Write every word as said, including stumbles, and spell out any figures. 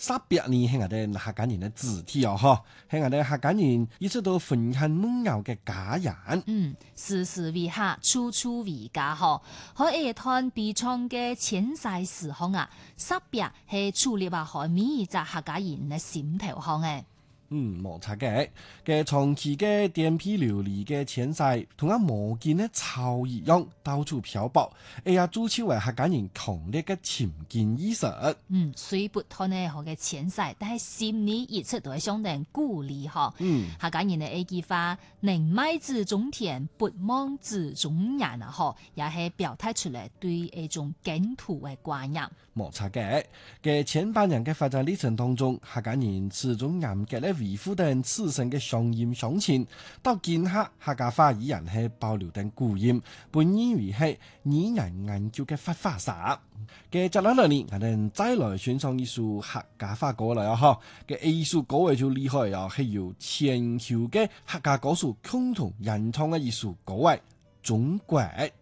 三百年係我哋客家人嘅字體哦，嗬，係我哋客家人一直都分享夢遊嘅家人。 嗯，時時為客，處處為家嗬。喺一段悲愴嘅前世時空啊，三百係處理話喺每一隻客家人嘅心頭上嘅。 嗯，冇錯嘅，嘅長期嘅顛沛流離嘅前世，同阿無盡嘅草一樣，到處漂泊，哎呀，做出為客家人強烈嘅潛見意識。 嗯，雖不同呢好嘅前世，但係心裏一直都係相當鼓勵嗬。 嗯， 客家人嘅一句話，寧埋子種田，不忘子種人啊！嗬，也係表態出嚟對一種敬土嘅觀念。 冇錯嘅，嘅千百年嘅發展歷程當中，客家人始終嚴格咧維護定自身嘅鄉音鄉情，到今刻客家話依然係保留定古音，本意為係語言研究嘅發發沙。嘅接落嚟呢，我哋再來選唱一首客家話歌嚟啊！嗬，嘅藝術歌位就厲害啊，係由全球嘅客家歌手共同演唱嘅一首歌位《中國》。